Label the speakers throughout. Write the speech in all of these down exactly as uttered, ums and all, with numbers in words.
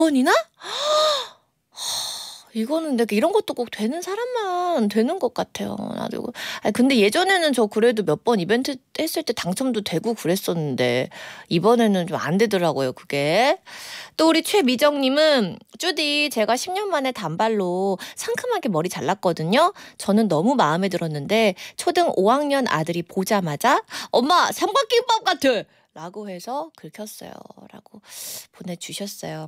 Speaker 1: 번이나? 이거는 내가 이런 것도 꼭 되는 사람만 되는 것 같아요. 나도. 아니 근데 예전에는 저 그래도 몇 번 이벤트 했을 때 당첨도 되고 그랬었는데 이번에는 좀 안 되더라고요, 그게. 또 우리 최미정님은 쭈디 제가 십 년 만에 단발로 상큼하게 머리 잘랐거든요. 저는 너무 마음에 들었는데 초등 오 학년 아들이 보자마자 엄마 삼각김밥 같아! 라고 해서 긁혔어요. 라고 보내주셨어요.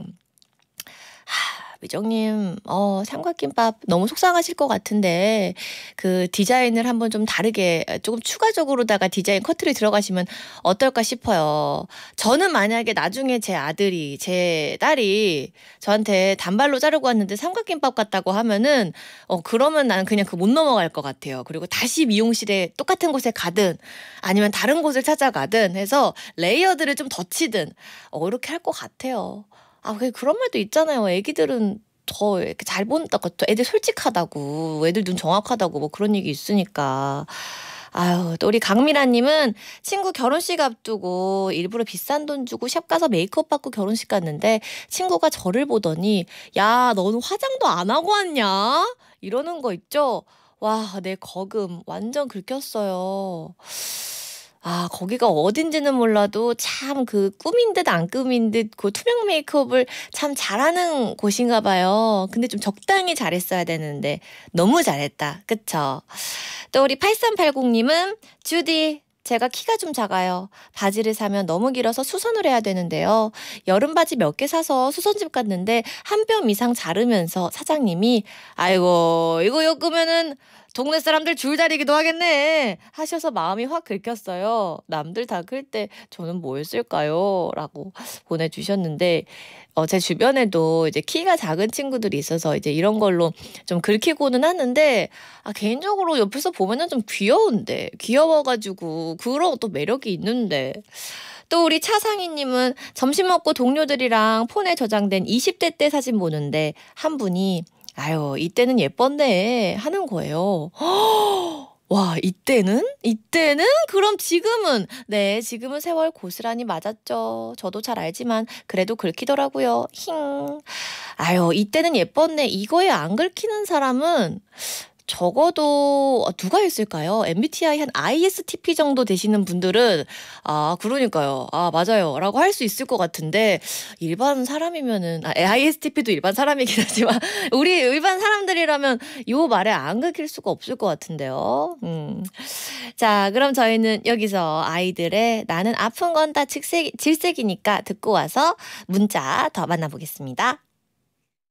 Speaker 1: 하, 미정님, 어, 삼각김밥 너무 속상하실 것 같은데, 그 디자인을 한번 좀 다르게, 조금 추가적으로다가 디자인 커트를 들어가시면 어떨까 싶어요. 저는 만약에 나중에 제 아들이, 제 딸이 저한테 단발로 자르고 왔는데 삼각김밥 같다고 하면은, 어, 그러면 나는 그냥 그 못 넘어갈 것 같아요. 그리고 다시 미용실에 똑같은 곳에 가든, 아니면 다른 곳을 찾아가든 해서 레이어드를 좀 더 치든, 어, 이렇게 할 것 같아요. 아, 그 그런 말도 있잖아요. 애기들은 더 이렇게 잘 본다고, 또 애들 솔직하다고, 애들 눈 정확하다고, 뭐 그런 얘기 있으니까. 아유, 또 우리 강미라님은 친구 결혼식 앞두고 일부러 비싼 돈 주고 샵 가서 메이크업 받고 결혼식 갔는데 친구가 저를 보더니 야, 너는 화장도 안 하고 왔냐? 이러는 거 있죠? 와, 내 거금 완전 긁혔어요. 아, 거기가 어딘지는 몰라도 참 그 꾸민 듯 안 꾸민 듯 그 투명 메이크업을 참 잘하는 곳인가 봐요. 근데 좀 적당히 잘했어야 되는데 너무 잘했다. 그쵸? 또 우리 팔삼팔공님은 주디 제가 키가 좀 작아요. 바지를 사면 너무 길어서 수선을 해야 되는데요. 여름 바지 몇 개 사서 수선집 갔는데 한 뼘 이상 자르면서 사장님이 아이고 이거 엮으면은 동네 사람들 줄다리기도 하겠네 하셔서 마음이 확 긁혔어요. 남들 다 클 때 저는 뭐 했을까요? 라고 보내주셨는데 어, 제 주변에도 이제 키가 작은 친구들이 있어서 이제 이런 걸로 좀 긁히고는 하는데 아, 개인적으로 옆에서 보면은 좀 귀여운데 귀여워가지고 그런 것도 매력이 있는데 또 우리 차상희님은 점심 먹고 동료들이랑 폰에 저장된 이십 대 때 사진 보는데 한 분이 아유 이때는 예뻤네 하는 거예요. 와 이때는? 이때는? 그럼 지금은? 네 지금은 세월 고스란히 맞았죠. 저도 잘 알지만 그래도 긁히더라고요. 힝. 아유 이때는 예뻤네 이거에 안 긁히는 사람은 적어도 누가 있을까요? 엠비티아이 한 아이에스티피 정도 되시는 분들은 아 그러니까요. 아 맞아요. 라고 할 수 있을 것 같은데 일반 사람이면은 아, 아이에스티피도 일반 사람이긴 하지만 우리 일반 사람들이라면 요 말에 안 긁힐 수가 없을 것 같은데요. 음. 자 그럼 저희는 여기서 아이들의 나는 아픈 건 다 질색, 질색이니까 듣고 와서 문자 더 만나보겠습니다.